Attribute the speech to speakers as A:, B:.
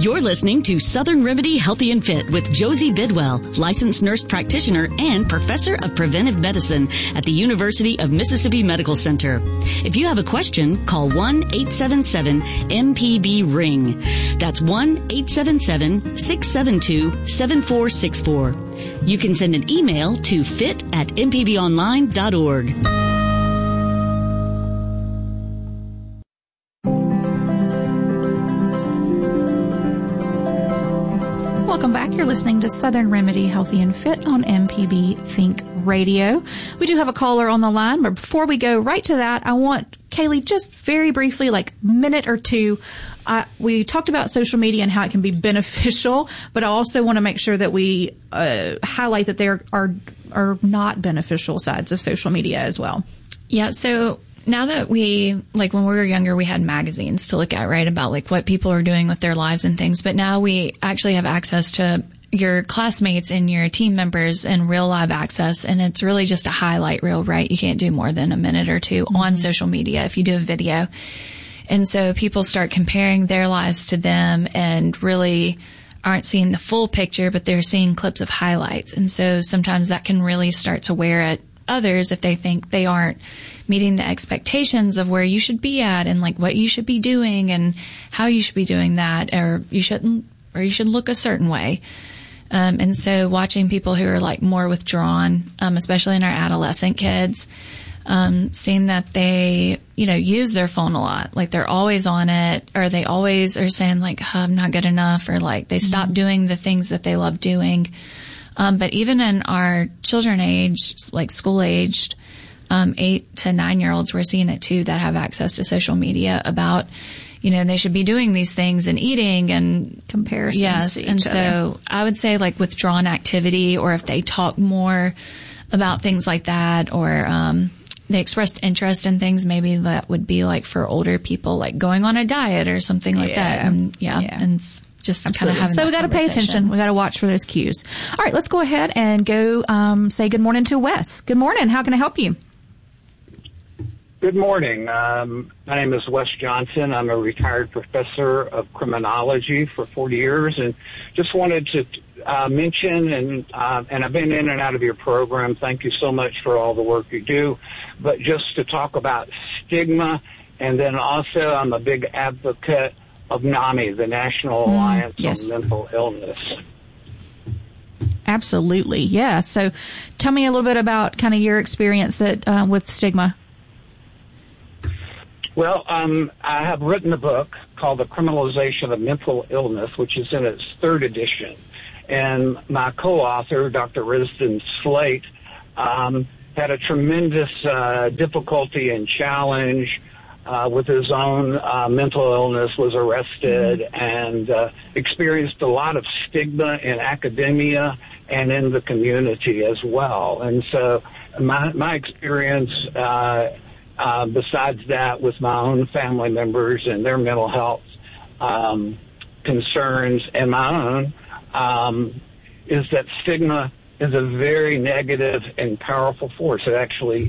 A: You're listening to Southern Remedy Healthy and Fit with Josie Bidwell, licensed nurse practitioner and professor of preventive medicine at the University of Mississippi Medical Center. If you have a question, call 1-877-MPB-RING. That's 1-877-672-7464. You can send an email to fit@mpbonline.org.
B: Welcome back. You're listening to Southern Remedy Healthy and Fit on MPB Think Radio. We do have a caller on the line, but before we go right to that, I want Kaylee, just very briefly, like a minute or two. We talked about social media and how it can be beneficial, but I also want to make sure that we highlight that there are not beneficial sides of social media as well.
C: Yeah, so now that when we were younger, we had magazines to look at, right, about like what people are doing with their lives and things. But now we actually have access to your classmates and your team members and real live access. And it's really just a highlight reel, right? You can't do more than a minute or two on social media if you do a video. And so people start comparing their lives to them and really aren't seeing the full picture, but they're seeing clips of highlights. And so sometimes that can really start to wear at others if they think they aren't meeting the expectations of where you should be at and like what you should be doing and how you should be doing that, or you should look a certain way. And so watching people who are like more withdrawn, especially in our adolescent kids, seeing that they, use their phone a lot, like they're always on it, or they always are saying like, oh, I'm not good enough, or like they stop doing the things that they love doing. But even in our children age, like school aged, 8 to 9 year olds, we're seeing it too, that have access to social media about, they should be doing these things and eating and
B: comparisons.
C: Yes.
B: To each
C: and
B: other.
C: So I would say like withdrawn activity, or if they talk more about things like that, or, they expressed interest in things, maybe that would be like for older people, like going on a diet or something like that. And and just kind of having
B: so we got to pay attention. We got to watch for those cues. All right, let's go ahead and go say good morning to Wes. Good morning. How can I help you?
D: Good morning. My name is Wes Johnson. I'm a retired professor of criminology for 40 years, and just wanted to mention, and I've been in and out of your program. Thank you so much for all the work you do. But just to talk about stigma, and then also I'm a big advocate of NAMI, the National Alliance on Mental Illness.
B: Absolutely, yeah. So tell me a little bit about kind of your experience that with stigma.
D: Well, I have written a book called The Criminalization of Mental Illness, which is in its 3rd edition. And my co-author, Dr. Risden Slate, had a tremendous difficulty and challenge with his own mental illness, was arrested, and experienced a lot of stigma in academia and in the community as well. And so my experience, besides that, with my own family members and their mental health concerns and my own, is that stigma is a very negative and powerful force. It actually